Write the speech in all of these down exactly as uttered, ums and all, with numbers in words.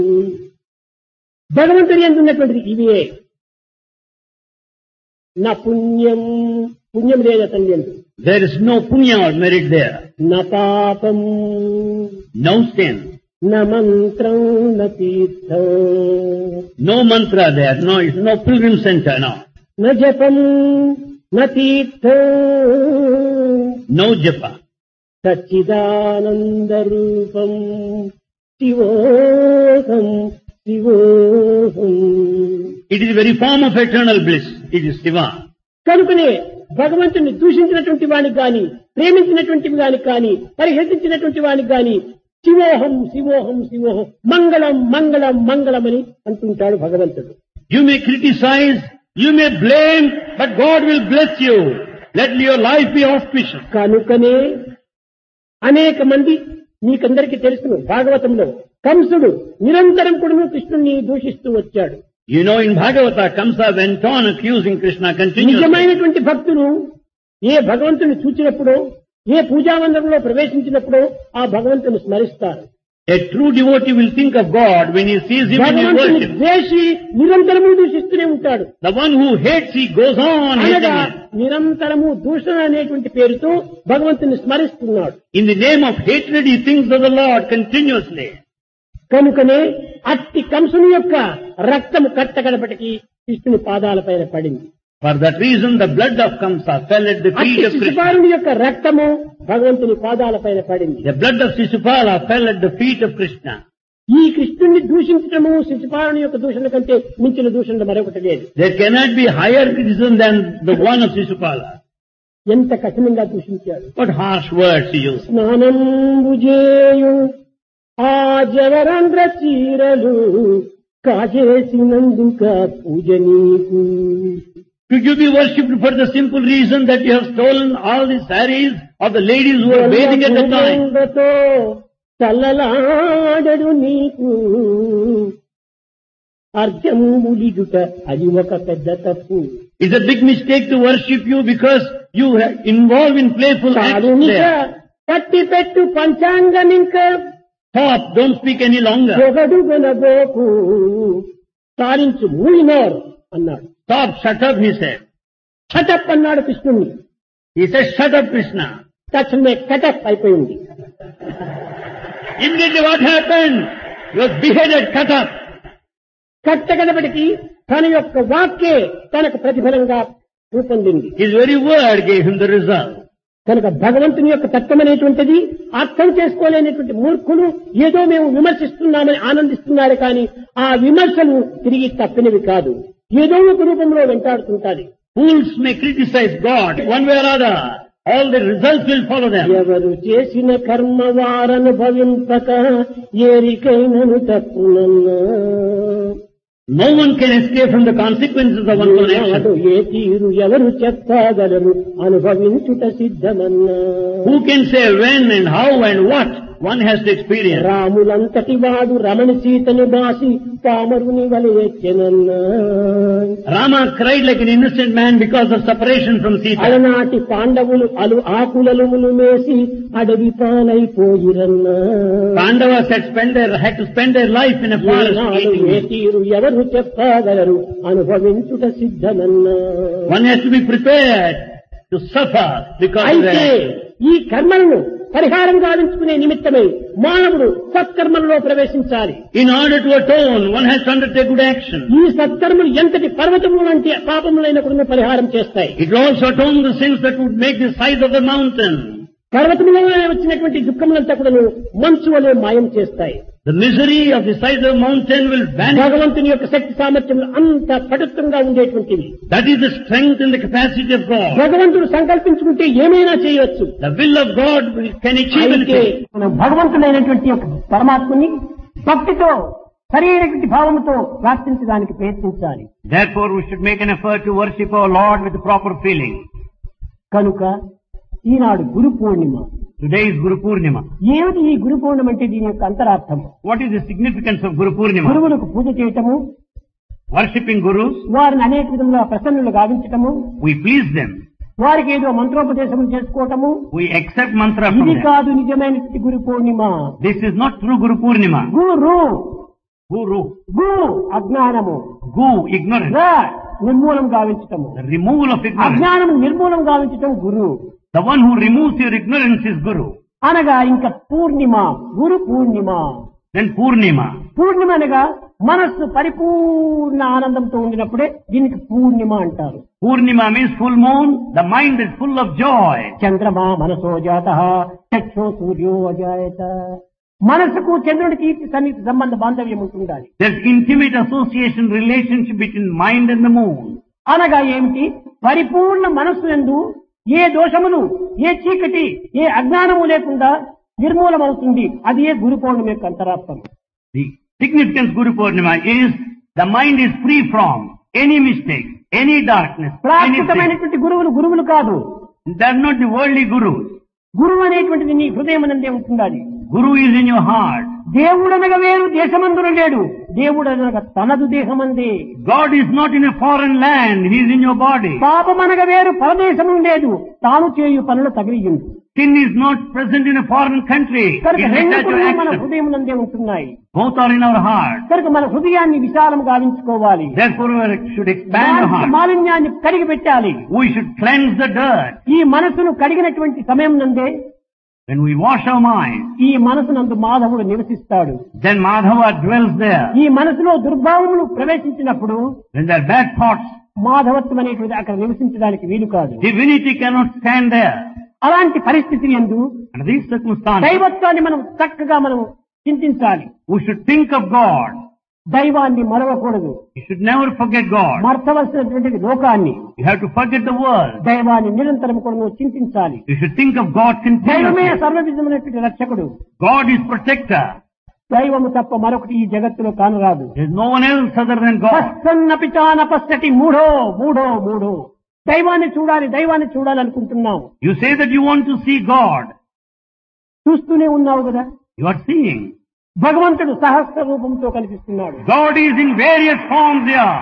భగవంతుని యందు ఉన్నటువంటిది ఇవే. నా పుణ్యం, పుణ్యం లేదు అతని యందు. There is no punya or merit there. నా పాపం, No sin. నా మంత్రం, నా తీర్థం, No mantra there. No, it's no pilgrim center, no. నా జపం, నా తీర్థం, No japa. సచ్చిదానంద రూపం శివోహం శివోహం. It is the very form of eternal bliss. It is Shiva. కనుకనే భగవంతుని దూషించినటువంటి వానికి గాని, ప్రేమించినటువంటి వానికి గాని, పరిహసించినటువంటి వానికి గాని శివోహం శివోహం శివోహం మంగళం మంగళం మంగళం అని అంటుంటాడు భగవంతుడు. You may criticize, you may blame, but God will bless you. Let your life be auspicious. కనుకనే అనేక మంది మీకందరికీ తెలుసును, భాగవతంలో కంసుడు నిరంతరం కూడా కృష్ణుని దూషిస్తూ వచ్చాడు. You know, in Bhagavata, Kamsa went on accusing Krishna continuously. నిజమైనటువంటి భక్తులు ఏ భగవంతుని చూచినప్పుడో, ఏ పూజామందిరంలో ప్రవేశించినప్పుడో ఆ భగవంతుని స్మరిస్తారు. A true devotee will think of God when he sees him in his భగవంతుని worship. ద్వేషి నిరంతరము దూషిస్తూనే ఉంటాడు. The one who hates, he goes on hating అనగా him. నిరంతరము దూషణ అనేటువంటి పేరుతో భగవంతుని స్మరిస్తున్నాడు. In the name of hatred, he thinks of the Lord continuously. కనుకనే అట్టి కంసుని యొక్క రక్తము కట్టగడపటికి కృష్ణుని పాదాలపైన పడింది. For that reason, the blood of Kamsa fell at the feet అట్టి of Krishna. శిశుపాలుని యొక్క రక్తము భగవంతుని పాదాలపైన పడింది. The blood of Sisupala fell at the feet of Krishna. ఈ కృష్ణుని దూషించడము శిశుపాలుని యొక్క దూషణ కంటే మించిన దూషణ మరొకటి లేదు. There cannot be higher criticism than the one of Sisupala. ఎంత కఠినంగా దూషించాడు. What harsh words he used. స్నానం బుజేయు ఆ జవరంధ్ర చీరలు కాజేసినందుక పూజ నీకు. Should you be worshipped for the simple reason that you have stolen all the saris of the ladies who were bathing at the time? చల్లలాడడు నీకు అర్జంబులిగుట అది ఒక పెద్ద తప్పు. It's a big mistake to worship you because you are involved in playful acts there. కట్టి పెట్టు పంచాంగమింక Stop, don't speak any longer. పొగడు గనబోకు సారించు మూయినోర్ అన్నాడు. Stop, shut up, he said. Shut up అన్నాడు కృష్ణుణ్ణి. He said, shut up, Krishna. తక్షణమే కటప్ అయిపోయింది. Immediately what happened? He was beheaded, cut up. కట్టగడబడికి తన యొక్క వాక్యే తనకు ప్రతిఫలంగా రూపొందింది. His very word gave him the result. కనుక భగవంతుని యొక్క తత్వం అనేటువంటిది అర్థం చేసుకోలేనటువంటి మూర్ఖులు ఏదో మేము విమర్శిస్తున్నామని ఆనందిస్తున్నారు కానీ ఆ విమర్శలు తిరిగి తప్పినవి కాదు, ఏదో ఒక రూపంలో వెంటాడుతుంటాది. Fools may criticize God one way or other. All the results will follow them. ఎవరు చేసిన కర్మ వారనుభవింపక ఏరికైనను తప్పునన్నా. No one can escape from the consequences of one's own action. ఏ తీరు ఎవరు చెప్పగలరు అనుభవించుట సిద్ధమన్నా. Who can say when and how and what one has to experience? రాములంతటి వాడు రమణి సీతను బాసి పామరుని వలె ఎచ్చెనన్నా. Rama cried like an innocent man because of separation from Sita. అలనాటి పాండవులు అలు ఆకులలుములు మేసి అడవి పాలైపోయిరన్నా. Pandavas had spent their, had to spend their life in a forest eating A meat. తీరు ఎవరు చెప్పగలరు అనుభవించుట సిద్ధమన్నా. One has to be prepared to suffer because of అయితే their ఈ కర్మలను పరిహారం గావించుకునే నిమిత్తమై మానవుడు సత్కర్మల్లో ప్రవేశించాలి. In order to atone, one has to undertake good action. ఈ సత్కర్మలు ఎంతటి పర్వతములు వంటి పాపములైనప్పుడు పరిహారం చేస్తాయి. It will also atone the sins that would make the size of the mountain. పర్వతములో వచ్చినటువంటి దుఃఖములంతా కూడా మంచు వలె మాయం చేస్తాయి. The misery of the size of the mountain will vanish. భగవంతుని యొక్క శక్తి సామర్థ్యములు అంత పటుత్వంగా ఉండేటువంటివి. That is the strength and the capacity of God. భగవంతుడు సంకల్పించుకుంటే ఏమైనా చేయవచ్చు. The will of God can achieve అయితే anything. మనం భగవంతుడైనటువంటి యొక్క పరమాత్మని భక్తితో సరైనటువంటి భావముతో ప్రార్థించడానికి ప్రయత్నించాలి. Therefore, we should make an effort to worship our Lord with the proper feeling. కనుక ఈనాడు Guru Purnima. Today is Guru Purnima. ఏమిటి ఈ గురు పూర్ణిమ అంటే దీని యొక్క అంతరార్థం? What is the significance of Guru Purnima? గురువులకు పూజ చేయటము, Worshipping Gurus, వారిని అనేక విధంగా ప్రసన్నులు గావించటము, we please them. వారికి ఏదో మంత్రోపదేశం చేసుకోవటము, We accept mantra from ఇది them. కాదు నిజమైనటువంటి Guru Purnima. This is not true Guru Purnima. Guru Guru. గు అజ్ఞానము, Gu, ignorance. ర నిర్మూలం గావించటము. The removal of ignorance. అజ్ఞానం నిర్మూలం గావించటం గురు The one who removes your ignorance is Guru. అనగా ఇంకా పూర్ణిమ, గురు పూర్ణిమ. Then Purnima. పూర్ణిమ అనగా మనస్సు పరిపూర్ణ ఆనందంతో ఉండినప్పుడే దీనికి పూర్ణిమ అంటారు. Purnima means full moon. The mind is full of joy. చంద్రమా మనసో జాత చక్షో సూర్యో అజాయత. మనసుకు చంద్రుడికి సన్నిహిత సంబంధ బాంధవ్యం ఉంటుండాలి. There's intimate association, relationship between mind and the moon. అనగా ఏమిటి? పరిపూర్ణ మనస్సు యందు ఏ దోషములు, ఏ చీకటి, ఏ అజ్ఞానము లేకుండా నిర్మూలమవుతుంది. అది ఏ గురు పౌర్ణమి యొక్క అంతరార్థం. The significance Guru Purnima is the mind is free from any mistake, any darkness, any sin. ప్రాకృతమైనటువంటి గురువులు గురువులు కాదు. They're not the worldly gurus. గురువు అనేటువంటిది నీ హృదయం నందే ఉంటుండాలి. Guru is in your heart. దేవుడనగా వేరు దేశమందున లేడు. దేవుడనగా తనదు దేహమందే. God is not in a foreign land. He is in your body. పాపమనగా వేరు పరదేశము లేదు. తాను చేయు పనులు తగిలియుండు. Sin is not present in a foreign country. కనుక It is రెండు attached to కూడా మన action. హృదయం నందే ఉంటున్నాయి. Both are in our heart. కనుక మన హృదయాన్ని విశాలం గావించుకోవాలి. Therefore, we should expand our heart. మాలిన్యాన్ని కడిగి పెట్టాలి. We should cleanse the dirt. ఈ మనసును కడిగినటువంటి సమయం నందే When we wash our mind, ఈ మనసునందు మాధవుడు నివసిస్తాడు. then Madhava dwells there. ఈ మనసులో దుర్భావములు ప్రవేశించినప్పుడు When there are bad thoughts, మాధవత్వం అనేటువంటి అక్కడ నివసించడానికి వీలు కాదు. divinity cannot stand there. అలాంటి పరిస్థితి యందు Under these circumstances, దైవత్వాన్ని మనం చక్కగా మనం చింతించాలి. we should think of God. దైవాన్ని మరవకూడదు. You should never forget God. మర్చవలసినటువంటి లోకాన్ని, You have to forget the world. దైవాన్ని నిరంతరం కూడా నువ్వు చింతించాలి. You should think of God దైవమే continuously. సర్వవిధమైనటువంటి రక్షకుడు. God is protector. దైవము తప్ప మరొకటి ఈ జగత్తులో కానరాదు. There is no one else other than God. పశ్చన్నపిచాన పశ్చటి మూఢో మూఢో మూఢో. దైవాన్ని చూడాలి, దైవాన్ని చూడాలనుకుంటున్నాం. You say that you want to see God. చూస్తూనే ఉన్నావు కదా. You are seeing. భగవంతుడు సహస్ర రూపంతో కనిపిస్తున్నాడు. God is in various forms here.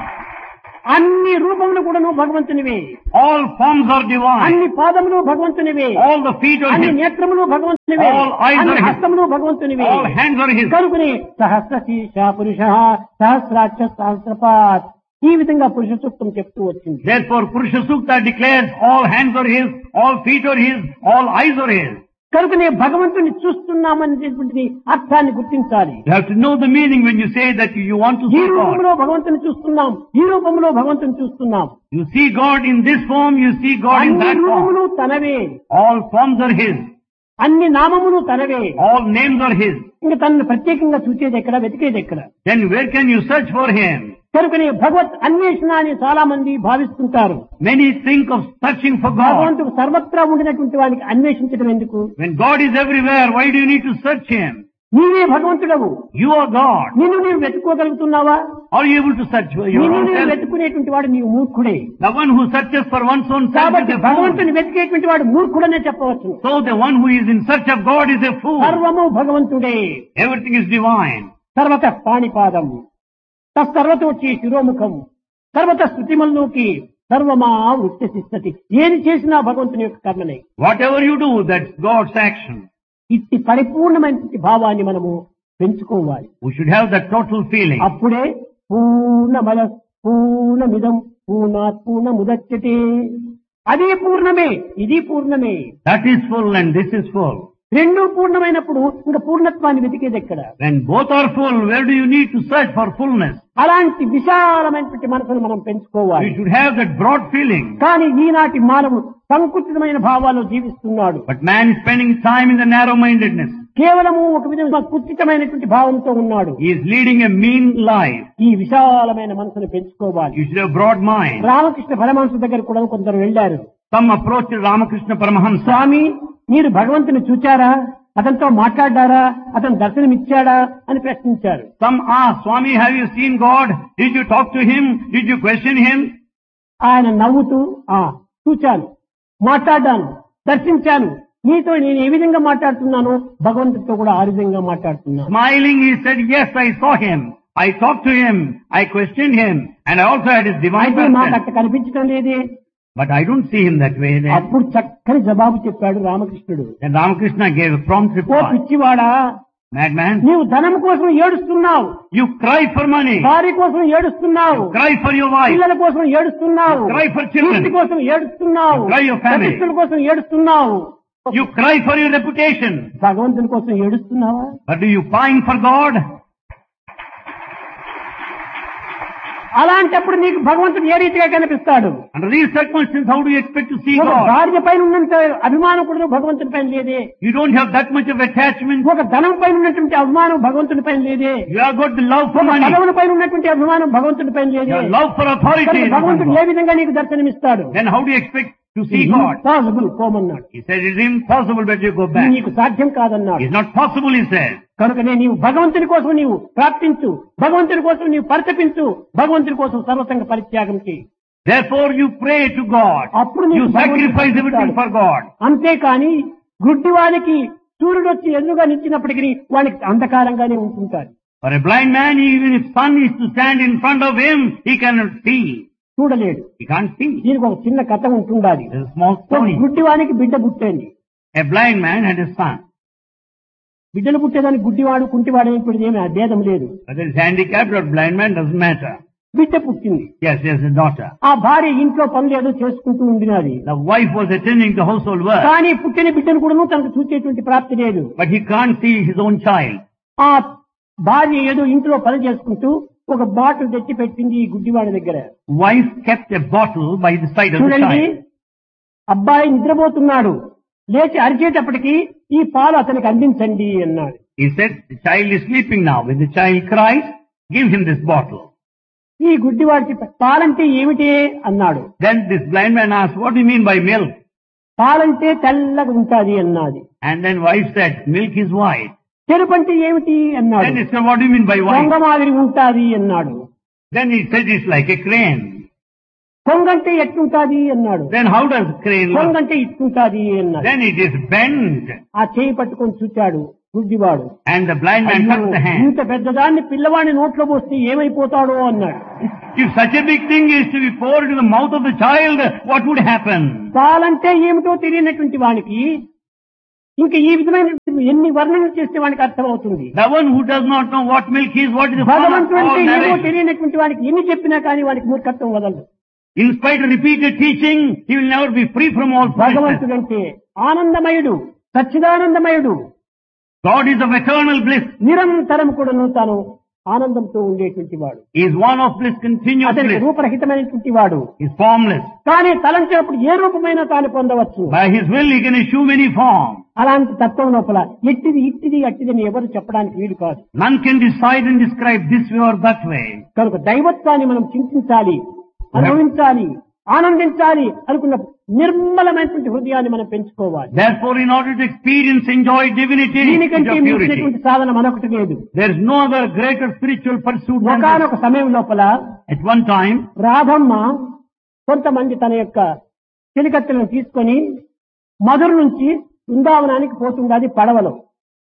అన్ని రూపములు కూడా నువ్వు భగవంతునివే. All forms are divine. అన్ని పాదములు భగవంతునివే. All the feet are అన్ని His. నేత్రములు భగవంతునివే. All eyes అన్ని are His. హస్తములు భగవంతునివే. All hands are His. కనుకనే సహస్ర శీర్ష పురుష సహస్రాక్ష సహస్రపాత్ ఈ విధంగా పురుష సూక్తం చెప్తూ వచ్చింది. Therefore, Purusha Sukta declares all hands are His, all feet are His, all eyes are His. కనుకనే భగవంతుని చూస్తున్నామనేటువంటి అర్థాన్ని గుర్తించాలి. You have to know the meaning when you say that you want to ఈ see God. రూపంలో భగవంతుని చూస్తున్నాం, ఈ రూపంలో భగవంతుని చూస్తున్నాం. You see God in this form, you see God in అన్ని that రూపములు form. తనవే, All forms are His. అన్ని నామములు తనవే. All names are His. ఇంకా తనను ప్రత్యేకంగా చూచేది ఎక్కడ, వెతికేది ఎక్కడ? Then where can you search for Him? కనుకనే భగవత్ అన్వేషణ అని చాలా మంది భావిస్తుంటారు. Many think of searching for God. భగవంతుడు సర్వత్రా ఉండినటువంటి వానికి అన్వేషించడం ఎందుకు? When God is everywhere, why do you need to search Him? నీవే భగవంతుడవు. You are God. నిన్ను నీవు వెతుక్కోగలుగుతున్నావా? Are you able to search for నిన్ను నీవు yourself? వెతుకునేటువంటి వాడు నీవు మూర్ఖుడే. The one who searches for one's own self కాబట్టి is a fool. భగవంతుని వెతికేటువంటి వాడు మూర్ఖుడనే చెప్పవచ్చు. So the one who is in search of God is a fool. సర్వము భగవంతుడే. Everything is divine. సర్వత పాణిపాదం తత్సర్వతోచి శిరోముఖం సర్వత శృతిమల్లోకి సర్వమా వృత్తి శిస్తతి. ఏది చేసినా భగవంతుని యొక్క కర్మనే. Whatever you do, that's God's action. ఇట్టి పరిపూర్ణమైనటువంటి భావాన్ని మనము పెంచుకోవాలి. We should have that total feeling. అప్పుడే పూర్ణమద పూర్ణమిదం పూర్ణాత్ పూర్ణముదచ్యతే. అదే పూర్ణమే, ఇది పూర్ణమే. That is full and this is full. రెండు పూర్ణమైనప్పుడు ఇంకా పూర్ణత్వాన్ని వెతికేది ఎక్కడ? When both are full, where do you need to search for fullness? అలాంటి విశాలమైనటువంటి మనసును మనం పెంచుకోవాలి. You should have that broad feeling. కానీ ఈనాటి మానవుడు సంకుచితమైన భావాల్లో జీవిస్తున్నాడు. But man is spending time in the narrow-mindedness. కేవలము ఒక విధంగా కుచితమైనటువంటి భావంతో ఉన్నాడు. He is leading a mean life. ఈ విశాలమైన మనసును పెంచుకోవాలి. You should have broad mind. Ramakrishna Paramahamsa దగ్గర కూడా కొందరు వెళ్లారు. Some approached Ramakrishna Paramahamsa. స్వామి, మీరు భగవంతుని చూచారా? అతనితో మాట్లాడారా? అతను దర్శనమిచ్చాడా అని ప్రశ్నించారు. Some asked, Swami, have you seen God? Did you talk to Him? Did you question Him? ఆయన నవ్వుతూ, ఆ చూచాను, మాట్లాడాను, దర్శించాను. నీతో నేను ఏ విధంగా మాట్లాడుతున్నానో భగవంతుడితో కూడా ఆ విధంగా మాట్లాడుతున్నాను. Smiling, he said, yes, I saw Him. I talked to Him. I questioned Him. And I also had His divine అయితే మాకు presence. అట్ట కనిపించడం లేదే. But I don't see Him that way then. అప్పుడు చక్కని జవాబు చెప్పాడు రామకృష్ణుడు. Then Ramakrishna gave a prompt oh reply. పిచ్చివాడా, Madman, నీవు ధనం కోసం ఏడుస్తున్నావు, you cry for money. భార్య కోసం ఏడుస్తున్నావు, Cry for your wife. పిల్లల కోసం ఏడుస్తున్నావు, Cry for children. కీర్తి కోసం ఏడుస్తున్నావు, Cry your family. ప్రతిష్టల కోసం ఏడుస్తున్నావు. You cry for your reputation. భగవంతుని కోసం ఏడుస్తున్నావా? But do you pine for God? అలాంటప్పుడు నీకు భగవంతుడు ఏ రీతిగా కనిపిస్తాడు? Under these circumstances, how do you expect to see ఒక God? భార్య పైన ఉన్నంత అభిమానం కూడా భగవంతుని పైన లేదే. You don't have that much of attachment. ఒక ధనం పైన ఉన్నటువంటి అభిమానం భగవంతుని పైన లేదే. You have got the love for ఒక money. పదవుల పైన ఉన్నటువంటి అభిమానం భగవంతుని పైన You లేదే. have love for authority. కనుక is భగవంతుడు upon ఏ God. విధంగా నీకు దర్శనమిస్తాడు? Then how do you expect to see God? Possible కోమన్నాడు. He said, it is impossible that you go ఇది back. నీకు సాధ్యం కాదన్నాడు. It's not possible, he said. కనుకనే నీవు భగవంతుని కోసం నీవు ప్రార్థించు, భగవంతుని కోసం నీవు పరితపించు, భగవంతుని కోసం సర్వసంగ పరిత్యాగం చేయి. Therefore you pray to God. అప్పుడు నీకు You భగవంతుడు sacrifice everything for God. అంతేకాని గుడ్డివానికి సూర్యుడు వచ్చి ఎదురుగా నిలిచినప్పటికీ వానికి అంధకారంగానే ఉంటుంటారు. For a blind man, even if sun is to stand in front of him, he cannot see. చూడలేడు. He can't see. దీనికి ఒక చిన్న కథ ఉంటుండాలి. There's a small ఒక story. గుడ్డివానికి బిడ్డ పుట్టేంది. A blind man had a son. బిడ్డలు పుట్టేదానికి గుడ్డివాడు కుంటివాడు అనేటువంటి ఏమి భేదం లేదు. Whether he's handicapped or blind man doesn't matter. బిడ్డ పుట్టింది. Yes, he has a daughter. ఆ భార్య ఇంట్లో పనులు ఏదో చేసుకుంటూ ఉండినది. The wife was attending to household work, కానీ పుట్టిన బిడ్డను కూడా తనకు చూసేటువంటి ప్రాప్తి లేదు. but he can't see his own child. ఆ భార్య ఏదో ఇంట్లో పని చేసుకుంటూ ఒక బాటిల్ తెచ్చి పెట్టింది ఈ గుడ్డివాడి దగ్గర. Wife kept a bottle by the side of the చూడండి, child. అబ్బాయి నిద్రపోతున్నాడు, లేచి అరిచేటప్పటికి ఈ పాలు అతనికి అందించండి అన్నాడు. He said, the child is sleeping now. When the child cries, give him this bottle. ఈ గుడ్డివాడికి పాలంటే ఏమిటి అన్నాడు. Then this blind man asked, what do you mean by milk? పాలంటే తెల్లగా ఉంటాది అన్నది. And then wife said, milk is white. చెరుపంటే ఏమిటి అన్నాడు. Then he said, what do you mean by కొంగ white? మాదిరి ఉంటాది అన్నాడు. Then he said, it's like a crane. కొంగంటే ఎట్లుంటాది అన్నాడు. Then how does crane look? కొంగంటే ఇట్లుంటాది అన్నాడు. Then it is bent. ఆ చేయి పట్టుకొని చూచాడు గుడ్డివాడు. And the blind man అయ్యో, touched the hand. ఇంత పెద్దదాన్ని పిల్లవాడిని నోట్లో పోస్తే ఏమైపోతాడో అన్నాడు. If such a big thing is to be poured into the mouth of the child, what would happen? పాలంటే ఏమిటో తెలియనటువంటి వానికి ఇంకా ఈ విధమైన ఎన్ని వర్ణనలు చేస్తే వానికి అర్థమవుతుంది. The one who does not know what milk is, what is the fun of భగవంతుడు all అంటే ఏమో narration. తెలియనటువంటి వానికి ఎన్ని చెప్పినా కానీ వానికి మూర్ఖత్వం వదలదు. In spite of repeated teaching, he will never be free from all foolishness. భగవంతుడు అంటే ఆనందమయుడు, సచ్చిదానందమయుడు, God is of eternal bliss. నిరంతరం కూడాను తాను ఆనందంతో ఉండేటువంటి వాడు. He is one of bliss, continuous అతనికి bliss. రూపరహితమైనటువంటి వాడు. He is formless. కానీ తలంచినప్పుడు ఏ రూపమైనా తాను పొందవచ్చు. By his will, he can assume any form. అలాంటి తత్వం లోపల ఎట్టిది ఇట్టిది అట్టిదని ఎవరు చెప్పడానికి వీలు కాదు. None can decide and describe this way or that way. కనుక దైవత్వాన్ని మనం చింతించాలి, అనుభవించాలి, ఆనందించాలి అనుకున్న నిర్మలమైనటువంటి హృదయాన్ని మనం పెంచుకోవాలి. Therefore, in order to experience, enjoy divinity, దీనికంటే of purity, మించినటువంటి సాధన మనొకటి లేదు. there is no other greater spiritual pursuit than this. ఒకనొక సమయం లోపల At one time, రాధమ్మ కొంతమంది తన యొక్క చెలికత్తెలను తీసుకొని మధుర నుంచి బృందావనానికి పోతుంది పడవలో.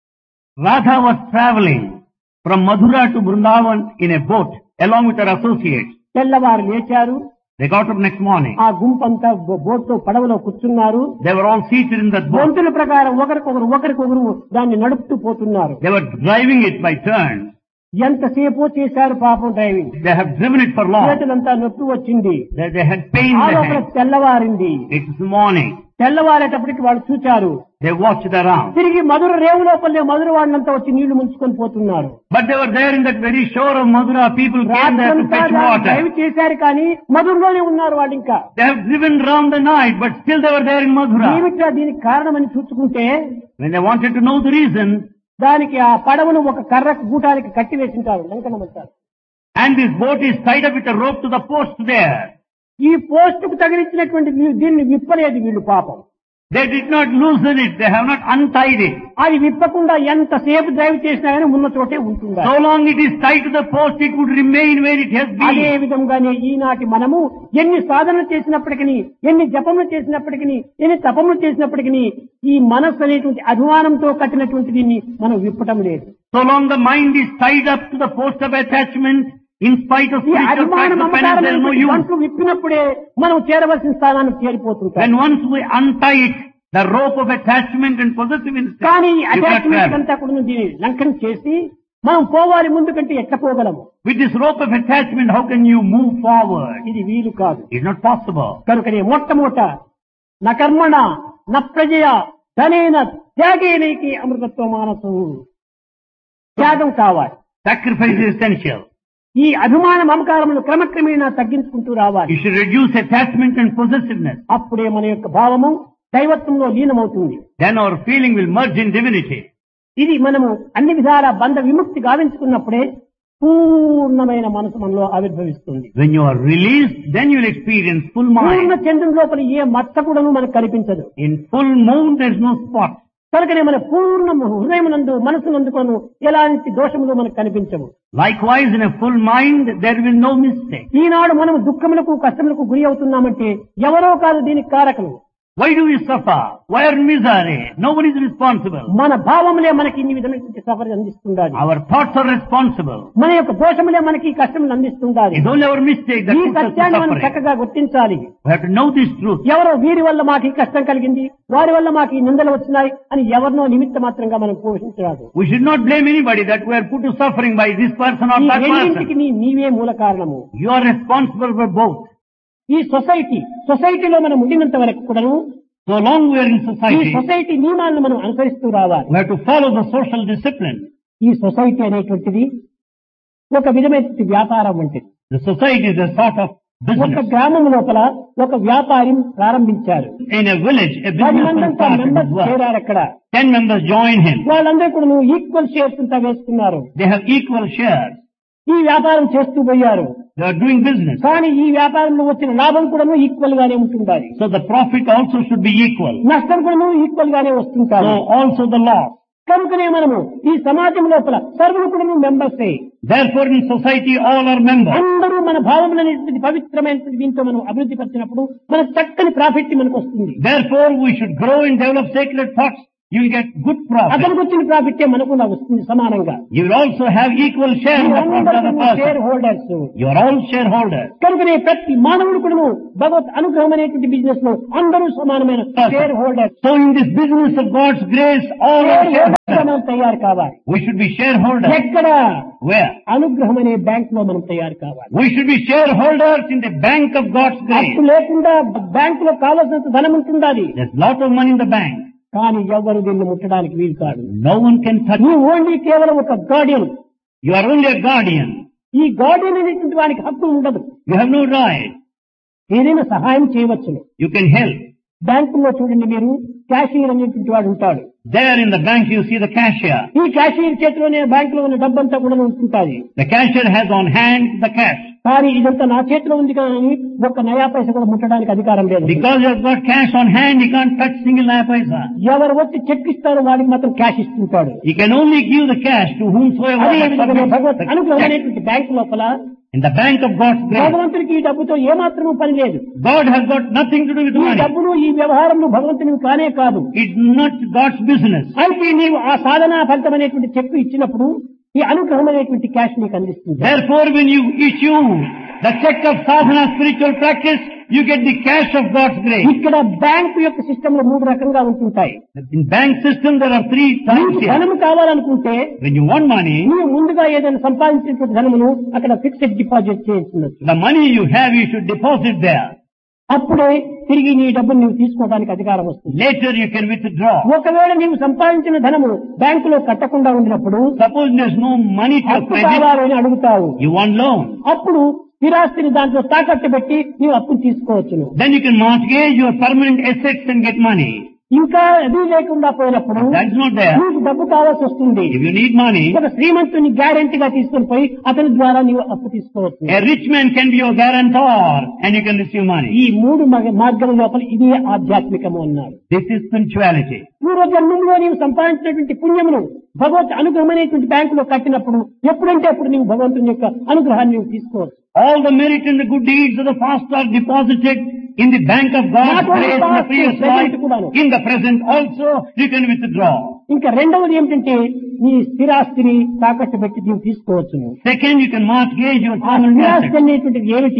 Radha was traveling from Mathura to Vrindavan in a boat along with her associates. తెల్లవారు లేచారు. They got up next morning. ఆ గుంపంతా బోట్ లో పడవలో కూర్చున్నారు. They were all seated in that boat. గొంతుల ప్రకారం ఒకరికొకరు ఒకరికొకరు దాన్ని నడుపుతూ పోతున్నారు. They were driving it by turns. ఎంతసేపు చేశారు పాపం driving. They have driven it for long. చేతులంతా నొప్పి వచ్చింది. They, they had pain in ఆ the లోపల hand. తెల్లవారింది. It's morning. తెల్లవారేటప్పటికి వాళ్ళు చూచారు. They watched around. తిరిగి మధుర రేవు లోపలే మధుర వాడినంతా వచ్చి నీళ్లు ముంచుకొని పోతున్నారు. But they were there in that very shore of Mathura. People came there to రాత్రంతా fetch దాన్ని water. డ్రైవ్ చేశారు కానీ మధురలోనే ఉన్నారు వాళ్ళు ఇంకా. They have driven round the night, but still they were there in Mathura. ఏమిట్రా దీనికి కారణమని చూసుకుంటే When they wanted to know the reason, దానికి ఆ పడవను ఒక కర్రకు గూటానికి కట్టి వేసింటారు, లంకనమంటారు. and this boat is tied up with a rope to the post there. ఈ పోస్ట్ కు తగిలించినటువంటి వీ- దీన్ని విప్పలేదు వీళ్ళు పాపం. They did not loosen it. They have not untied it. అది విప్పకుండా ఎంతసేపు డ్రైవ్ చేసినా కానీ ఉన్న చోటే ఉంటుందా. So long it is tied to the post, it would remain where it has అదే been. విధంగానే ఈనాటి మనము ఎన్ని సాధనలు చేసినప్పటికీ, ఎన్ని జపములు చేసినప్పటికీ, ఎన్ని తపములు చేసినప్పటికీ ఈ మనస్సు అనేటువంటి అభిమానంతో కట్టినటువంటి దీన్ని మనం విప్పటం లేదు. So long the mind is tied up to the post of attachment, in spite of ఈ spiritual అభిమాన practice of penance, there is no మమకారం use. వంటలు విప్పినప్పుడే మనం చేరవలసిన స్థానానికి చేరిపోతుంటాం. When once we untie it, The rope of attachment and possessiveness. కానీ You cannot attachment grab. అంతా కూడా దీన్ని లంకనం చేసి మనం పోవాలి ముందు కంటే ఎట్లా పోగలము? With this rope of attachment, how can you move forward? ఇది వీలు కాదు. It's not possible. కనుకనే మొట్టమొదట న కర్మణ న ప్రజయ ధనేన త్యాగేనైకి అమృతత్వ మానసు. త్యాగం కావాలి. Sacrifice is essential. ఈ అభిమాన మమకారములు క్రమక్రమేణా తగ్గించుకుంటూ రావాలి. You should reduce attachment and possessiveness. అప్పుడే మన యొక్క భావము దైవత్వంలో లీనమవుతుంది. Then our feeling will merge in divinity. ఇది మనము అన్ని విధాల బంధ విముక్తి గావించుకున్నప్పుడే పూర్ణమైన మనసు మనలో ఆవిర్భవిస్తుంది. When you are released, then you will experience full Purna mind. చంద్రుని లోపల ఏ మచ్చ కూడాను మనకు కనిపించదు. In full moon, there is no spot. కనుకనే మన పూర్ణ హృదయమునందు మనసునందు కొను ఎలాంటి దోషములు మనకు కనిపించవు. Likewise, in a full mind, there will no mistake. ఈనాడు మనం దుఃఖములకు కష్టములకు గురి అవుతున్నామంటే ఎవరో కాదు దీనికి కారకులు. Why do we suffer? Why are misery? Nobody is responsible. మన భావములే మనకి ఇన్ని విధమైనటువంటి suffer అందిస్తుండాలి. Our thoughts are responsible. మన యొక్క దోషములే మనకి కష్టములు అందిస్తుండాలి. It's only our mistake that ఈ puts us to సత్యాన్ని మనం suffering. చక్కగా గుర్తించాలి. We have to know this truth. ఎవరో వీరి వల్ల మాకు ఈ కష్టం కలిగింది, వారి వల్ల మాకు ఈ నిందలు వచ్చినాయి అని ఎవరినో నిమిత్త మాత్రంగా మనం పోషించరాదు. We should not blame anybody that we are put to suffering by this person or ఈ that రెండింటికి person. నీ నీవే మూల కారణము. You are responsible for both. ఈ సొసైటీ సొసైటీలో మనం ఉండినంత వరకు కూడాను So long we are in ఈ society, సొసైటీ నియమాలను మనం అనుసరిస్తూ రావాలి. we have to follow the social discipline. ఈ సొసైటీ అనేటువంటిది ఒక విధమైనటువంటి వ్యాపారం వంటిది. The society is a sort of ఒక business. గ్రామం లోపల ఒక వ్యాపారి ప్రారంభించారు. In a village, a పది businessman మందంతా started members his work. చేరారు అక్కడ. Ten members join him. వాళ్ళందరూ కూడా ఈక్వల్ షేర్స్ అంతా వేసుకున్నారు. They have equal shares. ఈ వ్యాపారం చేస్తూ పోయారు. They are doing business. కానీ ఈ వ్యాపారంలో వచ్చిన లాభం కూడా ఈక్వల్ గానే ఉంటుండాలి. So the profit also should be equal. నష్టం కూడా ఈక్వల్ గానే వస్తుంటారు. So also the loss. కనుకనే మనము ఈ సమాజం లోపల సర్వులు కూడా మెంబర్సే. Therefore in society all are members. అందరూ మన భావములు అనేటువంటి పవిత్రమైనటువంటి దీంతో మనం అభివృద్ధి పరిచినప్పుడు మన చక్కని ప్రాఫిట్ మనకు వస్తుంది. Therefore we should grow and develop sacred thoughts. You will get good profit. అతనికి వచ్చిన ప్రాఫిట్ మనకు వస్తుంది సమానంగా. You will also have equal share in the profit of the share person. Holders. You are all shareholders. కనుకనే ప్రతి మానవుడు కూడా భగవత్ అనుగ్రహం అనేటువంటి బిజినెస్ లో అందరూ సమానమైన share holders. So in this business of God's grace, all are shareholders. మనం తయారు కావాలి. We should be shareholders. ఎక్కడ Where? అనుగ్రహం అనే బ్యాంక్ లో మనం తయారు కావాలి. We should be shareholders in the bank of God's grace. అప్పు లేకుండా బ్యాంక్ లో కావాల్సినంత ధనం ఉంటుండాలి. There's lot of money in the bank. కానీ ఎవరు దీన్ని ముట్టడానికి వీలు కాదు. No one can touch. నువ్వు ఓన్లీ కేవలం ఒక Guardian. You are only a guardian. ఈ గార్డియన్ అనేటువంటి వానికి హక్కు ఉండదు. You have no right. ఏదైనా సహాయం చేయవచ్చును. You can help. బ్యాంకుల్లో చూడండి మీరు క్యాషియర్ అనేటువంటి వాడు ఉంటాడు. There in the bank you see the cashier. ఈ క్యాషియర్ చేతిలోనే బ్యాంకులో ఉన్న డబ్బంతా కూడా ఉంటుంటాది. The cashier has on hand the cash. కానీ ఇదంతా నా చేతిలో ఉంది కానీ ఒక్క నయా పైస కూడా ముట్టడానికి అధికారం లేదు. Because you have got cash on hand, you can't touch single naya paisa. ఎవరు వచ్చి చెక్ ఇస్తారో వాడికి మాత్రం cash ఇస్తుంటాడు. You can only give the cash to whomsoever. అదే has విధంగా భగవత్ submitted అనుగ్రహం the check. అనేటువంటి బ్యాంకు లోపల In the bank of God's grace, భగవంతుడికి ఈ డబ్బుతో ఏమాత్రమూ పని లేదు. God has got nothing to do with ఈ money. డబ్బులు ఈ వ్యవహారంలో భగవంతునికి కానే కాదు. It's not God's business. అయితే నీవు ఆ సాధనా ఫలితం అనేటువంటి చెక్ ఇచ్చినప్పుడు ఈ అనుగ్రహం అనేటువంటి క్యాష్ నీకు అందిస్తుంది. Therefore, when you issue the check of sadhana spiritual practice, you get the cash of God's grace. ఇక్కడ బ్యాంకు యొక్క సిస్టమ్ లో మూడు రకంగా ఉంటుంటాయి. In bank system, there are three types నీకు here. ధనము కావాలనుకుంటే When you want money, నువ్వు ముందుగా ఏదైనా సంపాదించినటువంటి ధనమును అక్కడ fixed deposit చేయించవచ్చు. the money you have, you should deposit there. అప్పుడే తిరిగి నీ డబ్బును నువ్వు తీసుకోవడానికి అధికారం వస్తుంది. Later you can withdraw. ఒకవేళ నీవు సంపాదించిన ధనము బ్యాంకులో కట్టకుండా ఉండినప్పుడు Suppose there's no money to అప్పు credit, కావాలని అడుగుతావు. you want loan. అప్పుడు స్థిరాస్తిని దాంట్లో తాకట్టు పెట్టి నీవు అప్పును తీసుకోవచ్చును. Then you can mortgage your permanent assets and get money. ఇంకా అది లేకుండా పోయినప్పుడు That's not there. నీకు డబ్బు కావాల్సి వస్తుంది. If you need money, ఒక శ్రీమంతుని గ్యారెంటీగా తీసుకుని పోయి అతని ద్వారా నీవు అప్పు తీసుకోవచ్చు. a rich man can be your guarantor and you can receive money. ఈ మూడు మగ- మార్గం లోపల ఇదే ఆధ్యాత్మికము అన్నారు. This is spirituality. పూర్వజన్మంలో నీవు సంపాదించినటువంటి పుణ్యమును భగవత్ అనుగ్రహం అనేటువంటి బ్యాంకులో కట్టినప్పుడు ఎప్పుడంటే అప్పుడు నీవు భగవంతుని యొక్క అనుగ్రహాన్ని నీవు తీసుకోవచ్చు. All the merit and the good deeds of the past are deposited in the bank of God's Not only grace in the past, previous present life. కూడాను. In the present also, you can withdraw. ఇంకా రెండవది ఏమిటంటే నీ స్థిరాస్తిని తాకట్టు పెట్టి నీవు తీసుకోవచ్చు. Second, you can mortgage your ఆ permanent స్థిరాస్తి assets. అనేటువంటిది ఏమిటి?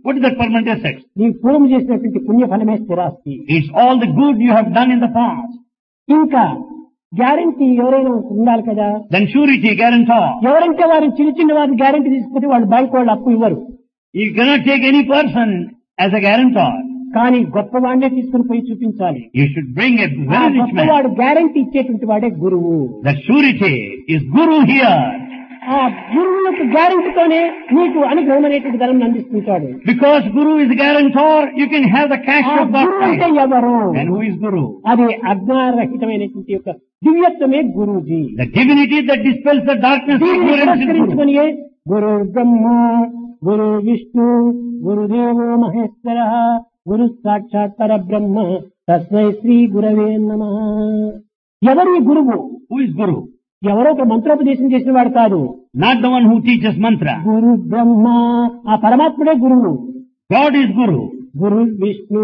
What is that permanent asset? నీ పూర్వం చేసినటువంటి పుణ్యఫలమే స్థిరాస్తి. It's all the good you have done in the past. ఇంకా గ్యారంటీ ఎవరైనా ఉండాలి కదా. Then surety, guarantor. ఎవరంటే వారిని చిన్న చిన్న వారిని గ్యారంటీ తీసుకుంటే వాళ్ళు బ్యాంక్ వాళ్ళు అప్పు ఇవ్వరు. You cannot take any person as a guarantor. కానీ గొప్పవాడినే తీసుకుని పోయి చూపించాలి. You should bring a ఆ very rich man. గొప్పవాడు గ్యారంటీ ఇచ్చేటువంటి వాడే గురువు. The surety is guru here. ఆ గురువు యొక్క గ్యారంటీతోనే నీకు అనుగ్రహం అనేటువంటి ధనం అందిస్తుంటాడు. Because guru is a guarantor, you can have the cash ఆ of God. గురువు అంటే ఎవరు? And who is guru? అది అజ్ఞానరహితమైనటువంటి యొక్క దివ్యత్వమే Guruji. The divinity that dispels the darkness of దీనిని ignorance is guru. పురస్కరించుకొని గురు బ్రహ్మ గురు విష్ణు గురుదేవో మహేశ్వర గురు సాక్షాత్ పరబ్రహ్మ తస్మై శ్రీ గురవే నమః. ఎవరి గురువు? Who is guru? ఎవరో ఒక మంత్రోపదేశం చేసిన వాడు కాదు. Not the one who teaches mantra. గురు బ్రహ్మ, ఆ పరమాత్ముడే గురువు. God is guru. గురు విష్ణు,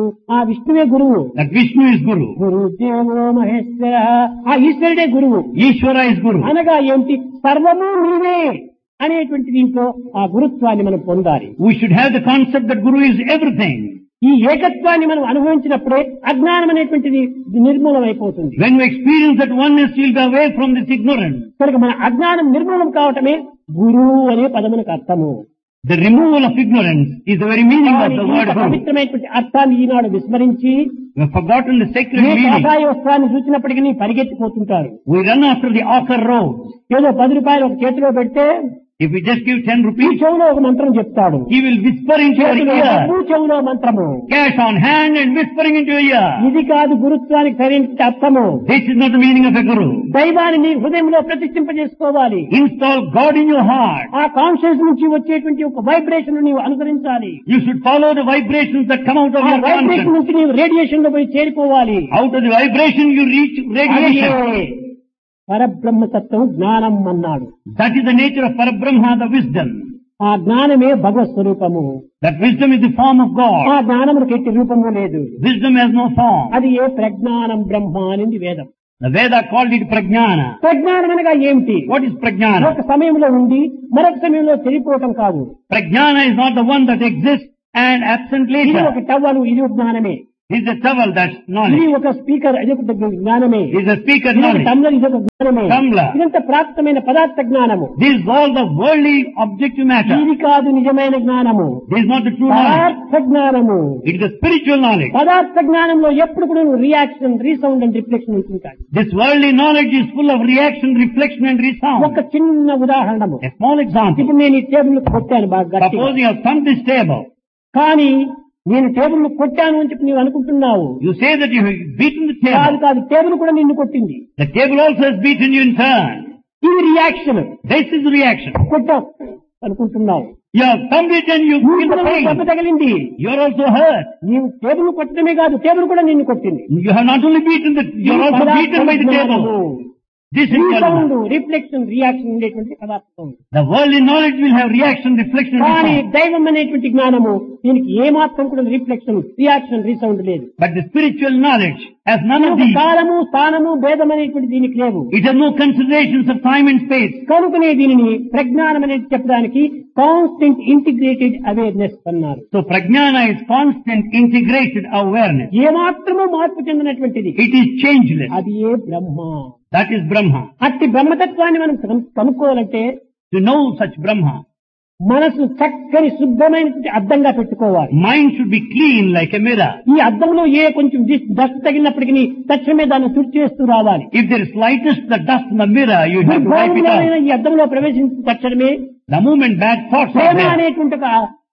ఆ విష్ణువే గురువు. That Vishnu is guru. గురుదేవో Maheshwara, ఆ ఈశ్వరుడే గురువు. Ishvara is guru. అనగా ఏంటి? సర్వము నీవే అనేటువంటి దీంట్లో ఆ గురుత్వాన్ని మనం పొందాలి. We should have the concept that guru is everything. ఈ ఏకత్వాన్ని మనం అనుభవించినప్పుడే అజ్ఞానం అనేటువంటిది నిర్మూలం అయిపోతుంది. When we experience that oneness, we'll be away from this ignorance. కనుక మన అజ్ఞానం నిర్మూలం కావటమే గురువు అనే పదమునకు అర్థము. The removal of ignorance is the very meaning of the word guru. పవిత్రమైనటువంటి అర్థాన్ని ఈనాడు విస్మరించి We have forgotten the sacred A meaning. కాషాయ వస్త్రాన్ని చూసినప్పటికీ పరిగెత్తిపోతుంటారు. We run after the ochre road. ఏదో పది రూపాయలు ఒక చేతిలో పెడితే If we just give ten ఈ rupees, చెవులో ఒక మంత్రం చెప్తాడు. he will whisper into your చేతిలో ear. డబ్బు, చెవులో మంత్రము. Cash on hand and whispering into your ear. ఇది కాదు గురుత్వానికి సరైన అర్థము. This is not the meaning of a guru. దైవాన్ని నీ హృదయంలో ప్రతిష్ఠింపజేసుకోవాలి. Install God in your heart. ఆ కాన్షియస్ నుంచి వచ్చేటువంటి ఒక వైబ్రేషన్ నీవు అనుసరించాలి. You should follow the vibrations that come out of ఆ your వైబ్రేషన్ conscience. నుంచి నీవు రేడియేషన్ లో పోయి చేరిపోవాలి. Out of the vibration you reach radiation. అదే పరబ్రహ్మతత్వం జ్ఞానం అన్నాడు. That is the nature of Parabrahma, the wisdom. ఆ జ్ఞానమే భగవత్ స్వరూపము. That wisdom is the form of ఆ God. జ్ఞానములకు ఎట్టి రూపము లేదు. Wisdom has no form. అది ఏ ప్రజ్ఞానం బ్రహ్మ అనేది వేదం. The Veda called it prajnana. ప్రజ్ఞానం అనగా ఏమిటి? What is prajnana? ఒక సమయంలో ఉండి మరొక సమయంలో చెడిపోవటం కాదు. Prajnana is not the one that exists and absent ఇది later. ఒక టవలు, ఇది ఒక జ్ఞానమే. It is a towel, that's ఇది knowledge. ఒక స్పీకర్, ఇది ఒక జ్ఞానమే. It is a speaker ఇది ఒక knowledge. టంబ్లర్, ఇది ఒక జ్ఞానమే. Tumbler. ఇదంతా ప్రాప్తమైన పదార్థ జ్ఞానము. This is all the worldly objective matter. ఇది కాదు నిజమైన జ్ఞానము. This is not the true knowledge. పదార్థ జ్ఞానము. It is the spiritual knowledge. పదార్థ జ్ఞానంలో ఎప్పుడు కూడా రియాక్షన్, రీసౌండ్ అండ్ రిఫ్లెక్షన్ ఉంటుంటాయి. This worldly knowledge is full of reaction, reflection and resound. ఒక చిన్న ఉదాహరణము. A small example. ఇప్పుడు నేను ఈ టేబుల్ కొట్టాను బాగా గట్టిగా. Suppose you have thumped this table. కానీ నేను టేబుల్ కొట్టాను అని చెప్పి నీవు అనుకుంటున్నావు. You say that you have beaten the కాదు table. కాదు, టేబుల్ కూడా నిన్ను కొట్టింది. The table also has beaten you in turn. ఇది reaction. This is the reaction. కొట్టావు అనుకుంటున్నావు. You have thumped it and you feel the దెబ్బ pain. తగిలింది. You are also hurt. నీవు టేబుల్ కొట్టడమే కాదు, టేబుల్ కూడా నిన్ను కొట్టింది. You have not only beaten the, you are also beaten by the table. This is resound, Karma. Reflection, reaction ఉండేటువంటి పదార్థం. The worldly knowledge will have reaction, reflection and కానీ resound. దైవం అనేటువంటి జ్ఞానము దీనికి ఏమాత్రం కూడా రిఫ్లెక్షన్, రియాక్షన్, రీసౌండ్ లేదు. But the spiritual knowledge has none of ఒక these. కాలము, స్థానము, భేదం అనేటువంటి దీనికి లేవు. It has no considerations of time and space. కనుకనే దీనిని ప్రజ్ఞానం అనేది చెప్పడానికి కాన్స్టెంట్ ఇంటిగ్రేటెడ్ అవేర్నెస్ అన్నారు. So prajnana is constant integrated awareness. ఏమాత్రము మార్పు చెందినటువంటిది. It is changeless. అది ఏ బ్రహ్మ. That is Brahma. అట్టి బ్రహ్మతత్వాన్ని మనం కను- కనుక్కోవాలంటే To know such Brahma, మనసు చక్కని శుభ్రమైనటువంటి అద్దంగా పెట్టుకోవాలి. mind should be clean like a mirror. ఈ అద్దంలో ఏ కొంచెం డస్ట్ తగిలినప్పటికీ తక్షణమే దాన్ని తుడిచేస్తూ రావాలి. If there is slightest the dust in the mirror, you have to wipe it దుర్భావములైన out. ఈ అద్దంలో ప్రవేశించిన తక్షణమే The moment bad thoughts are Prema there, అనేటువంటి ఒక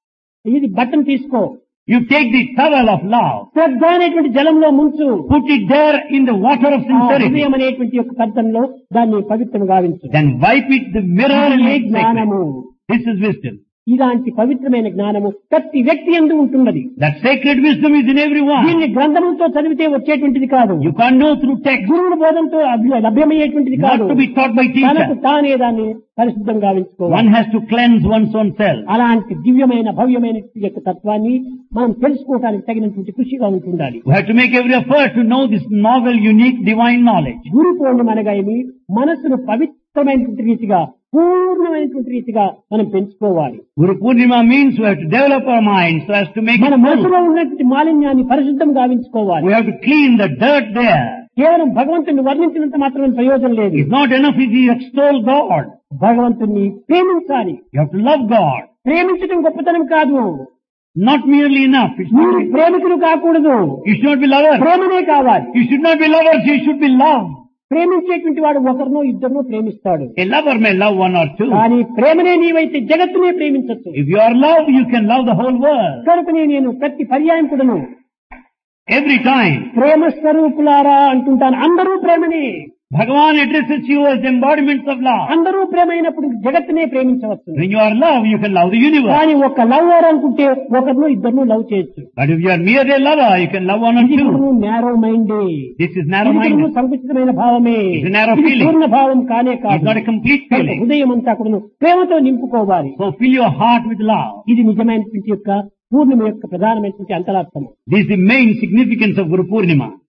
ఇది బట్టను తీసుకో, you take the towel of love, శ్రద్ధ అనేటువంటి జలంలో ముంచు, put it there in the water of ఆ sincerity, హృదయం అనేటువంటి యొక్క పద్ధతిలో దాన్ని పవిత్రం గావించు. then wipe it, the mirror and ఇదే make sacred. జ్ఞానము. This is wisdom. ఇలాంటి పవిత్రమైన జ్ఞానము ప్రతి వ్యక్తి యందు ఉంటున్నది. That sacred wisdom is in everyone. దీన్ని గ్రంథములతో చదివితే వచ్చేటువంటిది కాదు. You can't know through text, గురువుల బోధంతో అభ్య- లభ్యమయ్యేటువంటిది not కాదు. to be taught by తనకు teacher. తానే దాన్ని పరిశుద్ధం గావించుకోవాలి. One has to cleanse one's own self. అలాంటి దివ్యమైన భవ్యమైన యొక్క తత్వాన్ని మనం తెలుసుకోవడానికి తగినటువంటి కృషిగా ఉంటుండాలి. We have to make every effort to know this novel, unique, divine knowledge. Guru Purnima అనగా ఏమి? మనసును పవిత్ర సమస్తమైనటువంటి రీతిగా పూర్ణమైనటువంటి రీతిగా మనం పెంచుకోవాలి. Guru Purnima means we have to develop our minds so as to make మన it full. మనసులో ఉన్నటువంటి మాలిన్యాన్ని పరిశుద్ధం గావించుకోవాలి. We have to clean the dirt there. కేవలం భగవంతుని వర్ణించినంత మాత్రమే ప్రయోజనం లేదు. It's not enough if you extol God. భగవంతుని ప్రేమించాలి. You have to love God. ప్రేమించడం గొప్పతనం కాదు. Not merely enough. It's not, మీరు ప్రేమికులు కాకూడదు. you should not be lovers. ప్రేమనే కావాలి. You should not be lovers. You should be loved. ప్రేమించేటువంటి వాడు ఒకరినో ఇద్దరినో ప్రేమిస్తాడు. A lover may love one or two. కానీ ప్రేమనే నీవైతే జగత్తునే ప్రేమించచ్చు. If you are love, you can love the whole world. కనుకనే నేను ప్రతి పర్యాయం కూడాను Every time. ప్రేమ స్వరూపులారా అంటుంటాను. అందరూ ప్రేమనే. Bhagavan addresses you as embodiments of love. అందరూ ప్రేమ అయినప్పుడు జగత్తునే ప్రేమించవచ్చు. When you are love, you can love the universe. కానీ ఒక లవర్ అనుకుంటే ఒకరినో ఇద్దరినో లవ్ చేయొచ్చు. But if you are merely a lover, you can love one or ఇది two. Narrow మైండే. This is narrow-minded. సంకుచితమైన భావమే. It's a narrow ఇది feeling. పూర్ణ భావం కానే It's కాదు. not a complete feeling. హృదయం అంతా కూడా ప్రేమతో నింపుకోవాలి. So fill your heart with love. ఇది నిజమైనటువంటి యొక్క పూర్ణిమ యొక్క ప్రధానమైనటువంటి అంతరార్థం. This is the main significance of Guru Purnima.